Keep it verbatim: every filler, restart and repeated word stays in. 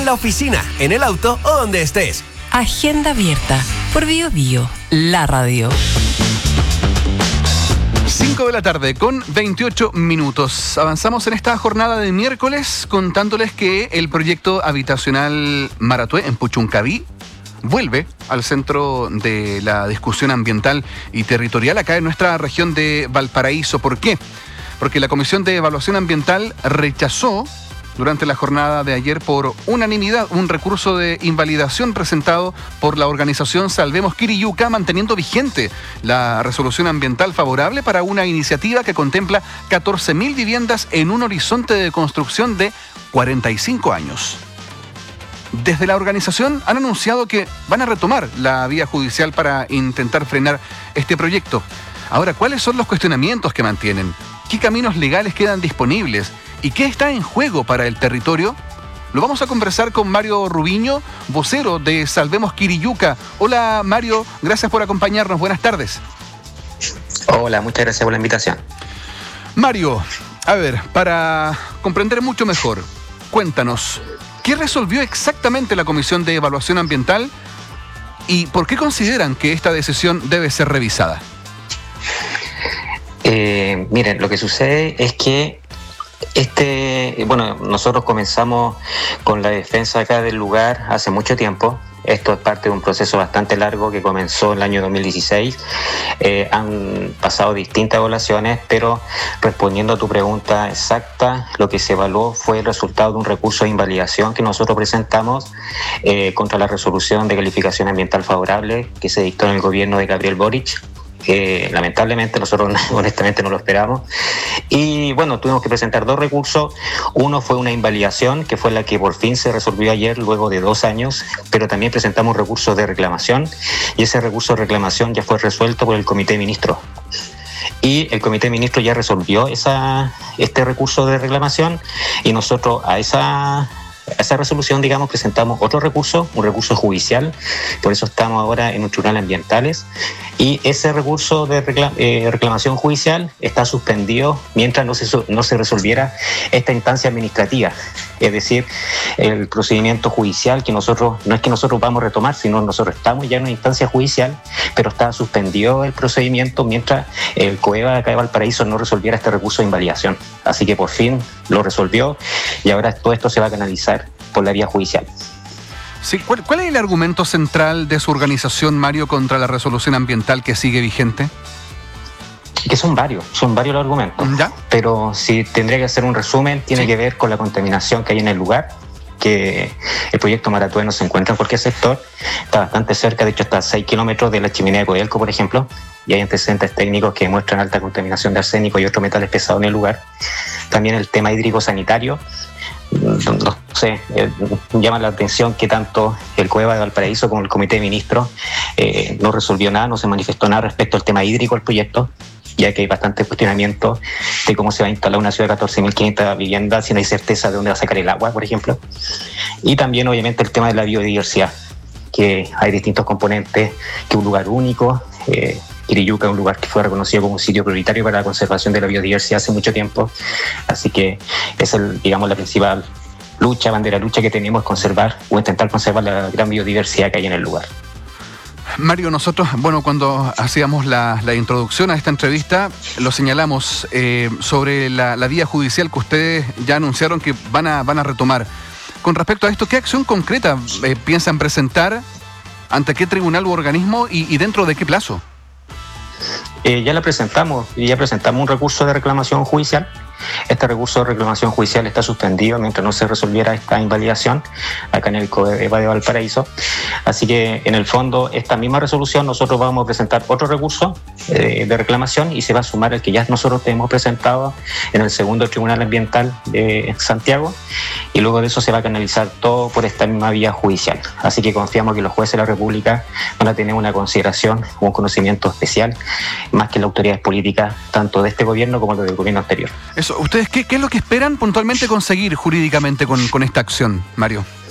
la oficina, en el auto o donde estés. Agenda abierta por Bio Bio, la radio. cinco de la tarde con veintiocho minutos. Avanzamos en esta jornada de miércoles contándoles que el proyecto habitacional Maratué en Puchuncaví vuelve al centro de la discusión ambiental y territorial acá en nuestra región de Valparaíso. ¿Por qué? Porque la Comisión de Evaluación Ambiental rechazó durante la jornada de ayer por unanimidad un recurso de invalidación presentado por la organización Salvemos Quiriyuca, manteniendo vigente la resolución ambiental favorable para una iniciativa que contempla catorce mil viviendas en un horizonte de construcción de cuarenta y cinco años. Desde la organización han anunciado que van a retomar la vía judicial para intentar frenar este proyecto. Ahora, ¿cuáles son los cuestionamientos que mantienen? ¿Qué caminos legales quedan disponibles? ¿Y qué está en juego para el territorio? Lo vamos a conversar con Mario Rubiño, vocero de Salvemos Quiriyuca. Hola Mario, gracias por acompañarnos. Buenas tardes. Hola, muchas gracias por la invitación. Mario, a ver, para comprender mucho mejor, cuéntanos, ¿qué resolvió exactamente la Comisión de Evaluación Ambiental y por qué consideran que esta decisión debe ser revisada? Eh, miren, lo que sucede es que este, bueno, nosotros comenzamos con la defensa acá del lugar hace mucho tiempo. Esto es parte de un proceso bastante largo que comenzó en el año dos mil dieciséis. Eh, han pasado distintas evaluaciones, pero respondiendo a tu pregunta exacta, lo que se evaluó fue el resultado de un recurso de invalidación que nosotros presentamos eh, contra la resolución de calificación ambiental favorable que se dictó en el gobierno de Gabriel Boric. Eh, lamentablemente nosotros honestamente no lo esperamos y bueno, tuvimos que presentar dos recursos. Uno fue una invalidación que fue la que por fin se resolvió ayer luego de dos años, pero también presentamos un recurso de reclamación y ese recurso de reclamación ya fue resuelto por el Comité de Ministros y el Comité de Ministros ya resolvió esa, este recurso de reclamación y nosotros a esa A esa resolución, digamos, presentamos otro recurso, un recurso judicial, por eso estamos ahora en un tribunal ambientales, y ese recurso de reclam- eh, reclamación judicial está suspendido mientras no se, no se resolviera esta instancia administrativa, es decir, el procedimiento judicial que nosotros, no es que nosotros vamos a retomar, sino nosotros estamos ya en una instancia judicial, pero está suspendido el procedimiento mientras el COEVA de acá de Valparaíso no resolviera este recurso de invalidación. Así que por fin lo resolvió y ahora todo esto se va a canalizar por la vía judicial. Sí, ¿cuál, ¿Cuál es el argumento central de su organización, Mario, contra la resolución ambiental que sigue vigente? Que son varios, son varios los argumentos. ¿Ya? Pero si tendría que hacer un resumen, tiene sí. que ver con la contaminación que hay en el lugar, que el proyecto Maratué no se encuentra en cualquier sector, está bastante cerca, de hecho está a seis kilómetros de la chimenea de Codelco, por ejemplo, y hay antecedentes técnicos que demuestran alta contaminación de arsénico y otros metales pesados en el lugar. También el tema hídrico sanitario, no sé, eh, llama la atención que tanto el COEVA de Valparaíso como el Comité de Ministros eh, no resolvió nada, no se manifestó nada respecto al tema hídrico del proyecto, ya que hay bastante cuestionamiento de cómo se va a instalar una ciudad de catorce mil quinientas viviendas si no hay certeza de dónde va a sacar el agua, por ejemplo. Y también, obviamente, el tema de la biodiversidad, que hay distintos componentes, que un lugar único, eh, Quiriyuca es un lugar que fue reconocido como un sitio prioritario para la conservación de la biodiversidad hace mucho tiempo, así que es el, digamos, la principal lucha, bandera lucha que tenemos, es conservar o intentar conservar la gran biodiversidad que hay en el lugar. Mario, nosotros, bueno, cuando hacíamos la, la introducción a esta entrevista, lo señalamos eh, sobre la, la vía judicial que ustedes ya anunciaron que van a, van a retomar. Con respecto a esto, ¿qué acción concreta eh, piensan presentar? ¿Ante qué tribunal u organismo y, y dentro de qué plazo? Eh, ya la presentamos, y ya presentamos un recurso de reclamación judicial. Este recurso de reclamación judicial está suspendido mientras no se resolviera esta invalidación acá en el COEVA de Valparaíso. Así que, en el fondo, esta misma resolución nosotros vamos a presentar otro recurso eh, de reclamación y se va a sumar el que ya nosotros hemos presentado en el segundo Tribunal Ambiental de Santiago, y luego de eso se va a canalizar todo por esta misma vía judicial. Así que confiamos que los jueces de la República van a tener una consideración, un conocimiento especial, más que las autoridades políticas, tanto de este gobierno como del gobierno anterior. Eso, ¿ustedes qué, qué es lo que esperan puntualmente conseguir jurídicamente con, con esta acción, Mario?